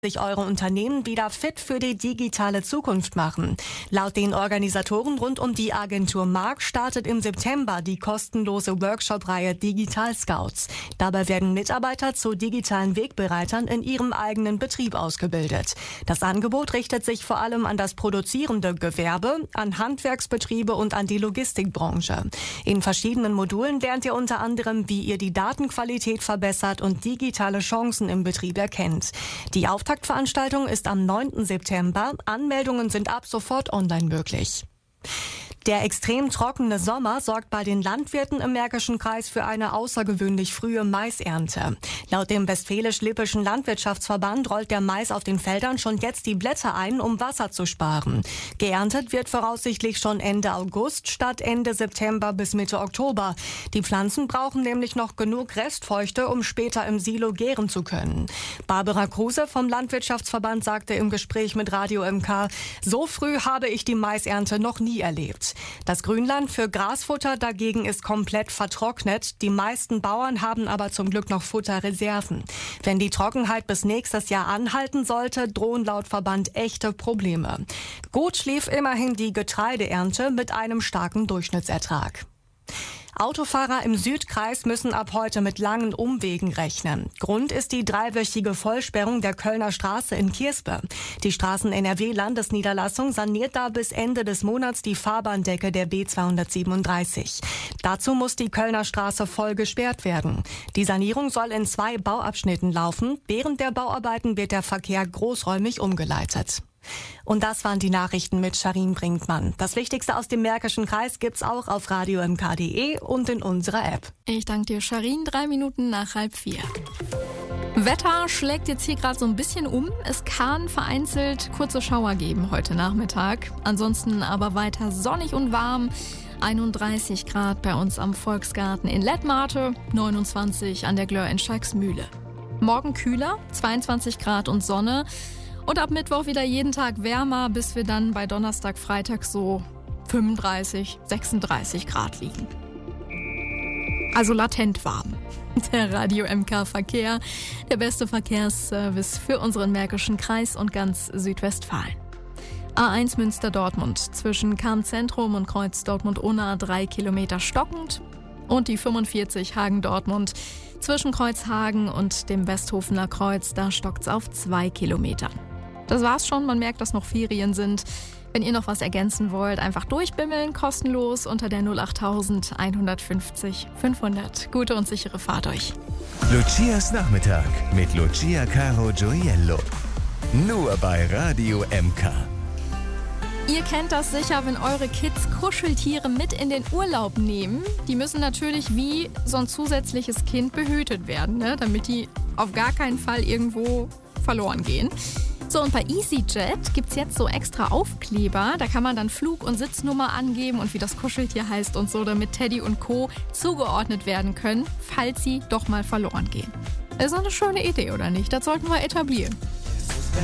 sich eure Unternehmen wieder fit für die digitale Zukunft machen. Laut den Organisatoren rund um die Agentur Mark startet im September die kostenlose Workshop-Reihe Digital Scouts. Dabei werden Mitarbeiter zu digitalen Wegbereitern in ihrem eigenen Betrieb ausgebildet. Das Angebot richtet sich vor allem an das produzierende Gewerbe, an Handwerksbetriebe und an die Logistikbranche. In verschiedenen Modulen lernt ihr unter anderem, wie ihr die Datenqualität verbessert und digitale Chancen im Betrieb erkennt. Die Auftaktveranstaltung ist am 9. September. Anmeldungen sind ab sofort online möglich. Der extrem trockene Sommer sorgt bei den Landwirten im Märkischen Kreis für eine außergewöhnlich frühe Maisernte. Laut dem Westfälisch-Lippischen Landwirtschaftsverband rollt der Mais auf den Feldern schon jetzt die Blätter ein, um Wasser zu sparen. Geerntet wird voraussichtlich schon Ende August statt Ende September bis Mitte Oktober. Die Pflanzen brauchen nämlich noch genug Restfeuchte, um später im Silo gären zu können. Barbara Kruse vom Landwirtschaftsverband sagte im Gespräch mit Radio MK, so früh habe ich die Maisernte noch nie erlebt. Das Grünland für Grasfutter dagegen ist komplett vertrocknet. Die meisten Bauern haben aber zum Glück noch Futterreserven. Wenn die Trockenheit bis nächstes Jahr anhalten sollte, drohen laut Verband echte Probleme. Gut lief immerhin die Getreideernte mit einem starken Durchschnittsertrag. Autofahrer im Südkreis müssen ab heute mit langen Umwegen rechnen. Grund ist die 3-wöchige Vollsperrung der Kölner Straße in Kirspe. Die Straßen-NRW-Landesniederlassung saniert da bis Ende des Monats die Fahrbahndecke der B237. Dazu muss die Kölner Straße voll gesperrt werden. Die Sanierung soll in 2 Bauabschnitten laufen. Während der Bauarbeiten wird der Verkehr großräumig umgeleitet. Und das waren die Nachrichten mit Sharin Brinkmann. Das Wichtigste aus dem Märkischen Kreis gibt's auch auf radiomk.de und in unserer App. Ich danke dir, Sharin. 3 Minuten nach 3:30. Wetter schlägt jetzt hier gerade so ein bisschen um. Es kann vereinzelt kurze Schauer geben heute Nachmittag. Ansonsten aber weiter sonnig und warm. 31 Grad bei uns am Volksgarten in Lettmate, 29 an der Glör in Schalksmühle. Morgen kühler, 22 Grad und Sonne. Und ab Mittwoch wieder jeden Tag wärmer, bis wir dann bei Donnerstag, Freitag so 35, 36 Grad liegen. Also latent warm. Der Radio MK Verkehr, der beste Verkehrsservice für unseren Märkischen Kreis und ganz Südwestfalen. A1 Münster-Dortmund zwischen Cham-Zentrum und Kreuz Dortmund-Unna 3 Kilometer stockend. Und die 45 Hagen-Dortmund zwischen Kreuzhagen und dem Westhofener Kreuz, da stockt's auf 2 Kilometern. Das war's schon, man merkt, dass noch Ferien sind. Wenn ihr noch was ergänzen wollt, einfach durchbimmeln, kostenlos unter der 08000 150 500. Gute und sichere Fahrt euch. Lucias Nachmittag mit Lucia Caro Gioiello. Nur bei Radio MK. Ihr kennt das sicher, wenn eure Kids Kuscheltiere mit in den Urlaub nehmen. Die müssen natürlich wie so ein zusätzliches Kind behütet werden, ne? Damit die auf gar keinen Fall irgendwo verloren gehen. So, und bei EasyJet gibt's jetzt so extra Aufkleber. Da kann man dann Flug- und Sitznummer angeben und wie das Kuscheltier heißt und so, damit Teddy und Co. zugeordnet werden können, falls sie doch mal verloren gehen. Ist doch eine schöne Idee, oder nicht? Das sollten wir etablieren.